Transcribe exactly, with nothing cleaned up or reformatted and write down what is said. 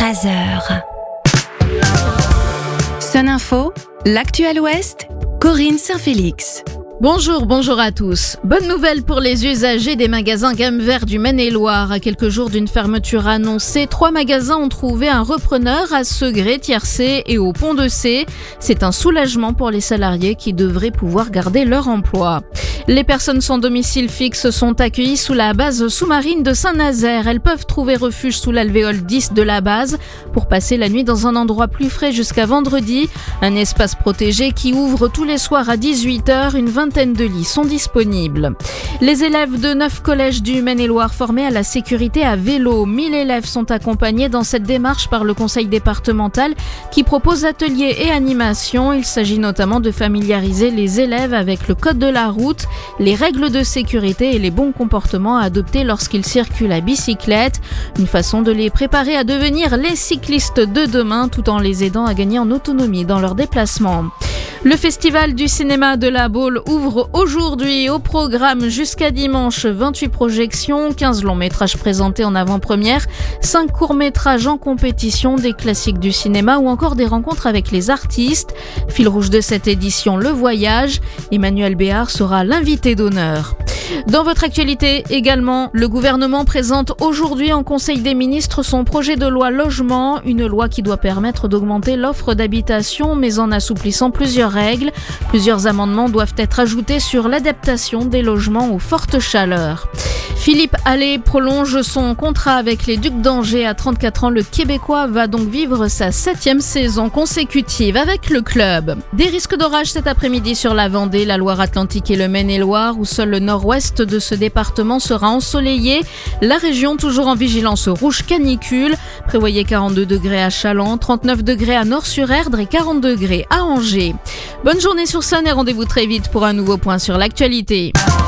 treize heures. Sun Info, l'actu à l'Ouest, Corinne Saint-Félix. Bonjour, bonjour à tous. Bonne nouvelle pour les usagers des magasins Gamme Vert du Maine-et-Loire. À quelques jours d'une fermeture annoncée, trois magasins ont trouvé un repreneur à Segré, Tiercé et au Pont-de-Cé. C'est un soulagement pour les salariés qui devraient pouvoir garder leur emploi. Les personnes sans domicile fixe sont accueillies sous la base sous-marine de Saint-Nazaire. Elles peuvent trouver refuge sous l'alvéole dix de la base pour passer la nuit dans un endroit plus frais jusqu'à vendredi. Un espace protégé qui ouvre tous les soirs à dix-huit heures. Une vingtaine de lits sont disponibles. Les élèves de neuf collèges du Maine-et-Loire formés à la sécurité à vélo. mille élèves sont accompagnés dans cette démarche par le conseil départemental qui propose ateliers et animations. Il s'agit notamment de familiariser les élèves avec le code de la route, les règles de sécurité et les bons comportements à adopter lorsqu'ils circulent à bicyclette. Une façon de les préparer à devenir les cyclistes de demain tout en les aidant à gagner en autonomie dans leurs déplacements. Le Festival du cinéma de la Baule ouvre aujourd'hui. Au programme jusqu'à dimanche, vingt-huit projections, quinze longs métrages présentés en avant-première, cinq courts métrages en compétition, des classiques du cinéma ou encore des rencontres avec les artistes. Fil rouge de cette édition, le voyage. Emmanuel Béard sera l'invité d'honneur. Dans votre actualité également, le gouvernement présente aujourd'hui en Conseil des ministres son projet de loi logement, une loi qui doit permettre d'augmenter l'offre d'habitation mais en assouplissant plusieurs règles. Plusieurs amendements doivent être ajoutés sur l'adaptation des logements aux fortes chaleurs. Philippe Allais prolonge son contrat avec les Ducs d'Angers à trente-quatre ans. Le Québécois va donc vivre sa septième saison consécutive avec le club. Des risques d'orage cet après-midi sur la Vendée, la Loire-Atlantique et le Maine-et-Loire, où seul le nord-ouest de ce département sera ensoleillé. La région toujours en vigilance rouge canicule. Prévoyez quarante-deux degrés à Challans, trente-neuf degrés à Nord-sur-Erdre et quarante degrés à Angers. Bonne journée sur Sun et rendez-vous très vite pour un nouveau point sur l'actualité.